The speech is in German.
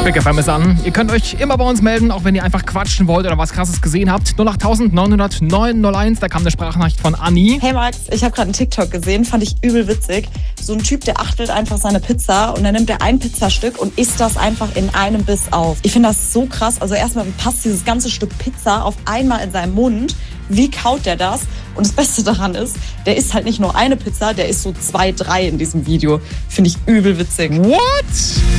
Big FM ist an. Ihr könnt euch immer bei uns melden, auch wenn ihr einfach quatschen wollt oder was Krasses gesehen habt. 08900 901, da kam eine Sprachnachricht von Anni. Hey Max, ich habe gerade einen TikTok gesehen, fand ich übel witzig. So ein Typ, der achtelt einfach seine Pizza und dann nimmt er ein Pizzastück und isst das einfach in einem Biss auf. Ich finde das so krass. Also erstmal passt dieses ganze Stück Pizza auf einmal in seinen Mund. Wie kaut der das? Und das Beste daran ist, der isst halt nicht nur eine Pizza, der isst so 2, 3 in diesem Video. Finde ich übel witzig. What?